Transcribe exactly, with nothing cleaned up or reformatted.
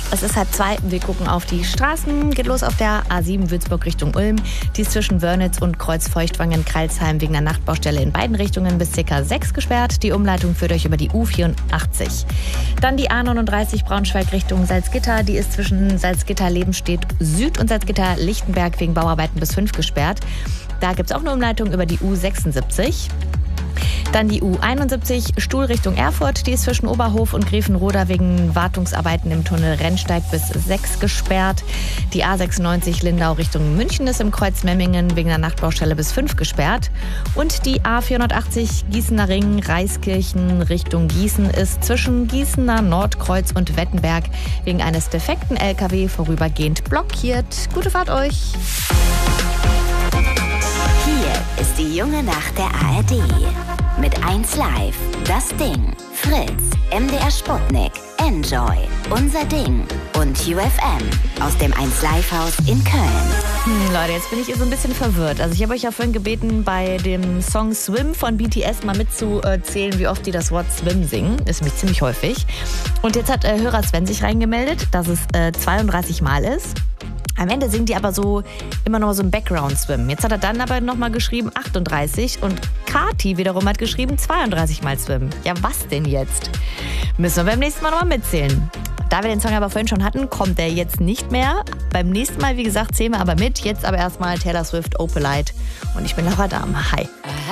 Es ist halb zwei. Wir gucken auf die Straßen. Geht los auf der A sieben Würzburg Richtung Ulm. Die ist zwischen Wörnitz und Kreuz-Feuchtwangen-Kreilsheim wegen einer Nachtbaustelle in beiden Richtungen bis ca. sechs gesperrt. Die Umleitung führt euch über die U vierundachtzig. Dann die A neununddreißig Braunschweig Richtung Salzgitter. Die ist zwischen Salzgitter-Lebenstedt Süd und Salzgitter-Lichtenberg wegen Bauarbeiten bis fünf gesperrt. Da gibt es auch eine Umleitung über die U sechsundsiebzig. Dann die U einundsiebzig Stuhl Richtung Erfurt. Die ist zwischen Oberhof und Grevenroda wegen Wartungsarbeiten im Tunnel Rennsteig bis sechs gesperrt. Die A sechsundneunzig Lindau Richtung München ist im Kreuz Memmingen wegen der Nachtbaustelle bis fünf gesperrt. Und die A vierhundertachtzig Gießener Ring Reiskirchen Richtung Gießen ist zwischen Gießener Nordkreuz und Wettenberg wegen eines defekten L K W vorübergehend blockiert. Gute Fahrt euch! Hier ist die junge Nacht der A R D. Mit eins Live, Das Ding, Fritz, M D R Sputnik, Enjoy, Unser Ding und U F M aus dem eins Live Haus in Köln. Hm, Leute, jetzt bin ich so ein bisschen verwirrt. Also ich habe euch ja vorhin gebeten, bei dem Song Swim von B T S mal mitzuzählen, wie oft die das Wort Swim singen. Ist nämlich ziemlich häufig. Und jetzt hat äh, Hörer Sven sich reingemeldet, dass es äh, zweiunddreißig Mal ist. Am Ende singen die aber so immer noch so ein Background-Swim. Jetzt hat er dann aber nochmal geschrieben achtunddreißig und Kati wiederum hat geschrieben zweiunddreißig Mal Swim. Ja, was denn jetzt? Müssen wir beim nächsten Mal nochmal mitzählen. Da wir den Song aber vorhin schon hatten, kommt der jetzt nicht mehr. Beim nächsten Mal, wie gesagt, zählen wir aber mit. Jetzt aber erstmal Taylor Swift, Opalite. Und ich bin Laura Dahm. Hi.